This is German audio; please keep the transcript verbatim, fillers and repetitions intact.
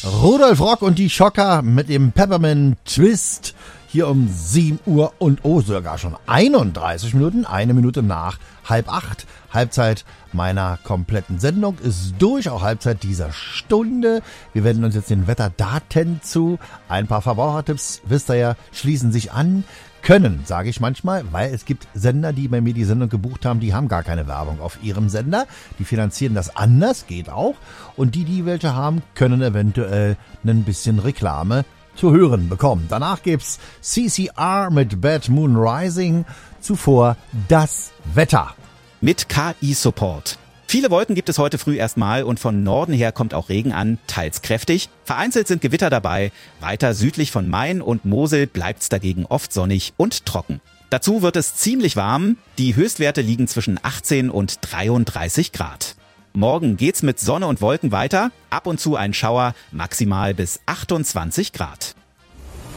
Rudolf Rock und die Schocker mit dem Peppermint Twist hier um sieben Uhr und oh, sogar schon einunddreißig Minuten, eine Minute nach halb acht. Halbzeit meiner kompletten Sendung ist durch, auch Halbzeit dieser Stunde. Wir wenden uns jetzt den Wetterdaten zu. Ein paar Verbrauchertipps, wisst ihr ja, schließen sich an. Können, sage ich manchmal, weil es gibt Sender, die bei mir die Sendung gebucht haben, die haben gar keine Werbung auf ihrem Sender. Die finanzieren das anders, geht auch. Und die, die welche haben, können eventuell ein bisschen Reklame zu hören bekommen. Danach gibt's C C R mit Bad Moon Rising. Zuvor das Wetter. Mit K I-Support. Viele Wolken gibt es heute früh erstmal und von Norden her kommt auch Regen an, teils kräftig. Vereinzelt sind Gewitter dabei. Weiter südlich von Main und Mosel bleibt's dagegen oft sonnig und trocken. Dazu wird es ziemlich warm. Die Höchstwerte liegen zwischen achtzehn und dreiunddreißig Grad. Morgen geht's mit Sonne und Wolken weiter. Ab und zu ein Schauer, maximal bis achtundzwanzig Grad.